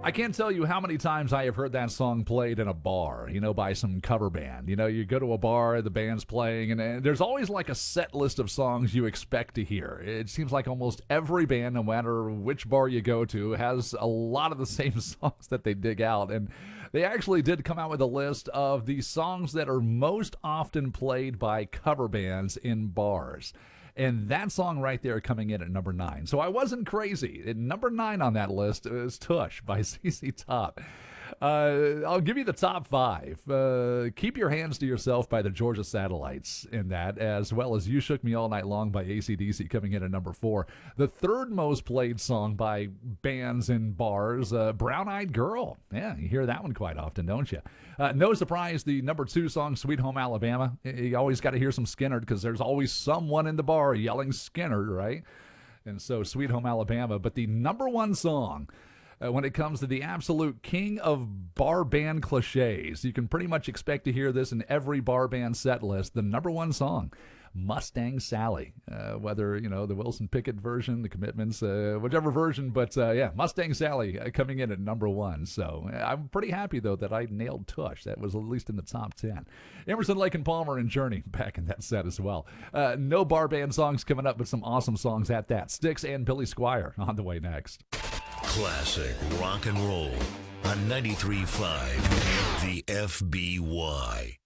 I can't tell you how many times I have heard that song played in a bar, by some cover band. You go to a bar, the band's playing, and there's always like a set list of songs you expect to hear. It seems like almost every band, no matter which bar you go to, has a lot of the same songs that they dig out. And they actually did come out with a list of the songs that are most often played by cover bands in bars. And that song right there coming in at number 9. So I wasn't crazy. At number 9 on that list is Tush by ZZ Top. I'll give you the top 5. Keep Your Hands to Yourself by the Georgia Satellites in that, as well as You Shook Me All Night Long by AC/DC coming in at number 4. The third most played song by bands in bars, Brown Eyed Girl. Yeah, you hear that one quite often, don't you? No surprise, the number 2 song, Sweet Home Alabama. You always got to hear some Skynyrd because there's always someone in the bar yelling Skynyrd, right? And so Sweet Home Alabama. But the number 1 song, when it comes to the absolute king of bar band cliches, you can pretty much expect to hear this in every bar band set list. The number 1 song, Mustang Sally. Whether, the Wilson Pickett version, the Commitments, whichever version. But, Mustang Sally coming in at number 1. So I'm pretty happy, though, that I nailed Tush. That was at least in the top 10. Emerson, Lake and Palmer and Journey back in that set as well. No bar band songs coming up, but some awesome songs at that. Styx and Billy Squier on the way next. Classic rock and roll on 93.5 The FBY.